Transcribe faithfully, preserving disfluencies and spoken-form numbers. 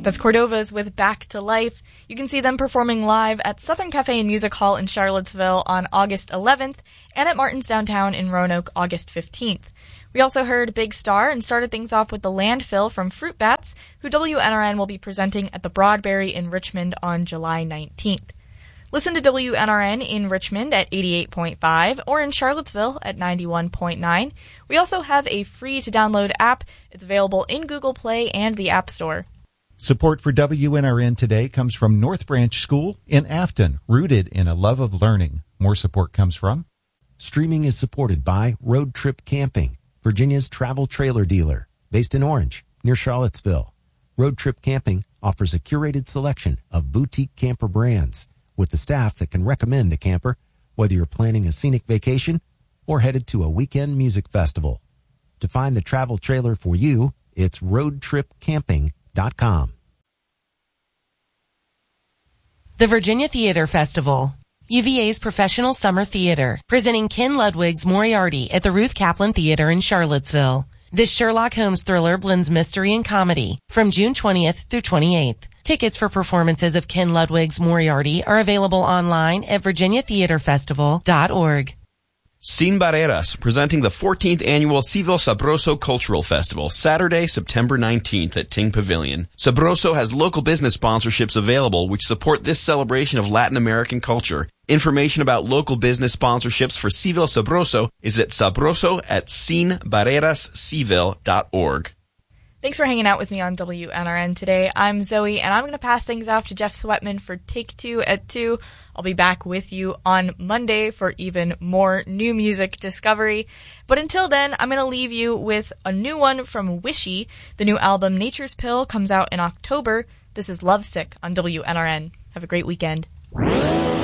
That's Cordovas with Back to Life. You can see them performing live at Southern Cafe and Music Hall in Charlottesville on August eleventh and at Martin's Downtown in Roanoke August fifteenth. We also heard Big Star and started things off with The Landfill from Fruit Bats, who W N R N will be presenting at the Broadberry in Richmond on July nineteenth. Listen to W N R N in Richmond at eighty-eight point five or in Charlottesville at ninety-one point nine. We also have a free-to-download app. It's available in Google Play and the App Store. Support for W N R N today comes from North Branch School in Afton, rooted in a love of learning. More support comes from... Streaming is supported by Road Trip Camping, Virginia's travel trailer dealer, based in Orange, near Charlottesville. Road Trip Camping offers a curated selection of boutique camper brands with the staff that can recommend a camper, whether you're planning a scenic vacation or headed to a weekend music festival. To find the travel trailer for you, it's road trip camping dot com. The Virginia Theater Festival. U V A's professional summer theater, presenting Ken Ludwig's Moriarty at the Ruth Kaplan Theater in Charlottesville. This Sherlock Holmes thriller blends mystery and comedy from June twentieth through twenty-eighth. Tickets for performances of Ken Ludwig's Moriarty are available online at virginia theater festival dot org. Sin Barreras, presenting the fourteenth Annual Civil Sabroso Cultural Festival, Saturday, September nineteenth at Ting Pavilion. Sabroso has local business sponsorships available which support this celebration of Latin American culture. Information about local business sponsorships for Civil Sabroso is at sabroso at sin barreras civil dot org. Thanks for hanging out with me on W N R N today. I'm Zoe, and I'm going to pass things off to Jeff Sweatman for Take Two at two. I'll be back with you on Monday for even more new music discovery. But until then, I'm going to leave you with a new one from Wishy. The new album Nature's Pill comes out in October. This is Lovesick on W N R N. Have a great weekend.